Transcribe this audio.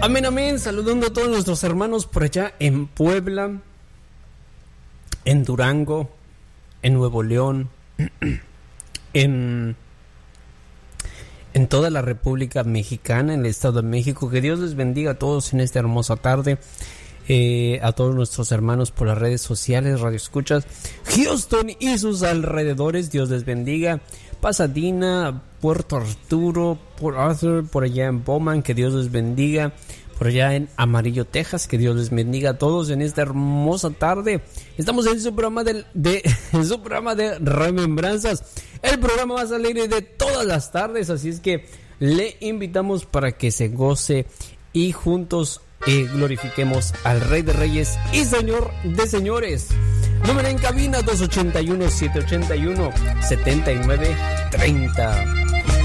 Amén, amén. Saludando a todos nuestros hermanos por allá en Puebla, en Durango, en Nuevo León, en toda la República Mexicana, en el Estado de México. Que Dios les bendiga a todos en esta hermosa tarde. A todos nuestros hermanos por las redes sociales, Radio Escuchas, Houston y sus alrededores, Dios les bendiga. Pasadena, Puerto Arturo, Port Arthur, por allá en Bowman, que Dios les bendiga. Por allá en Amarillo, Texas, que Dios les bendiga a todos en esta hermosa tarde. Estamos en su programa su programa de Remembranzas. El programa va a salir de todas las tardes, así es que le invitamos para que se goce y juntos glorifiquemos al Rey de Reyes y Señor de Señores. Número en cabina 281-781-7930.